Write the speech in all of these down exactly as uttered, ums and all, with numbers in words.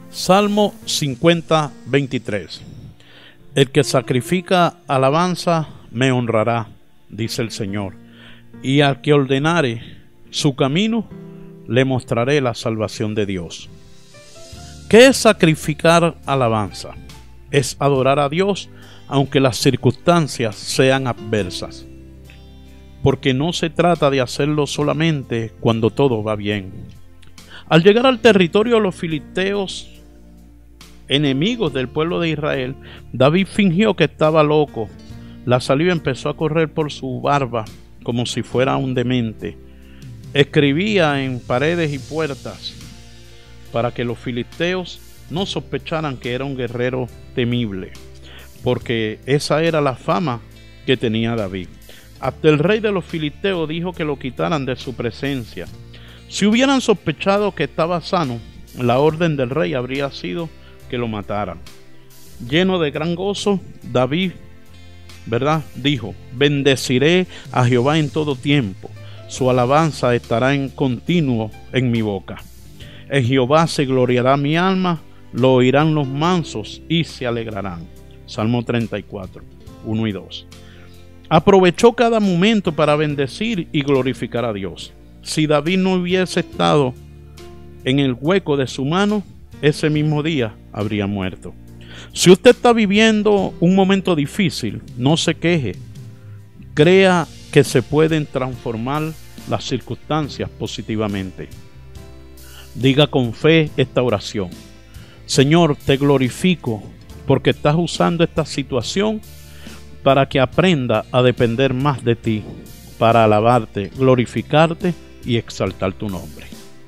Salmo cincuenta, veintitrés. El que sacrifica alabanza me honrará, dice el Señor, y al que ordenare su camino le mostraré la salvación de Dios. ¿Qué es sacrificar alabanza? Es adorar a Dios aunque las circunstancias sean adversas, porque no se trata de hacerlo solamente cuando todo va bien. Al llegar al territorio de los filisteos, enemigos del pueblo de Israel, David fingió que estaba loco. La saliva empezó a correr por su barba como si fuera un demente. Escribía en paredes y puertas para que los filisteos no sospecharan que era un guerrero temible, porque esa era la fama que tenía David. Hasta el rey de los filisteos dijo que lo quitaran de su presencia. Si hubieran sospechado que estaba sano, la orden del rey habría sido que lo mataran. Lleno de gran gozo, David, ¿verdad?, dijo: bendeciré a Jehová en todo tiempo, su alabanza estará en continuo en mi boca. En Jehová se gloriará mi alma, lo oirán los mansos y se alegrarán. Salmo treinta y cuatro, uno y dos. Aprovechó cada momento para bendecir y glorificar a Dios. Si David no hubiese estado en el hueco de su mano, ese mismo día habría muerto. Si usted está viviendo un momento difícil, no se queje. Crea que se pueden transformar las circunstancias positivamente. Diga con fe esta oración: Señor, te glorifico porque estás usando esta situación para que aprenda a depender más de ti, para alabarte, glorificarte y exaltar tu nombre.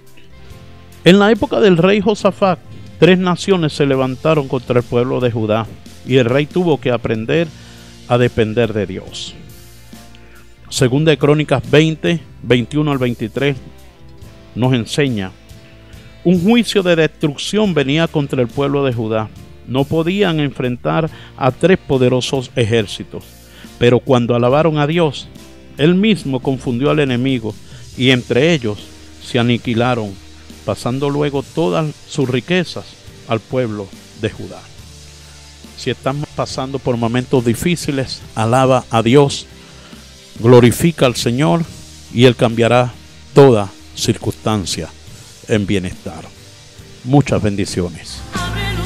En la época del rey Josafat, tres naciones se levantaron contra el pueblo de Judá y el rey tuvo que aprender a depender de Dios. Segunda de Crónicas veinte, veintiuno al veintitrés nos enseña: un juicio de destrucción venía contra el pueblo de Judá. No podían enfrentar a tres poderosos ejércitos, pero cuando alabaron a Dios, Él mismo confundió al enemigo y entre ellos se aniquilaron, pasando luego todas sus riquezas al pueblo de Judá. Si estamos pasando por momentos difíciles, alaba a Dios, glorifica al Señor y Él cambiará toda circunstancia en bienestar. Muchas bendiciones.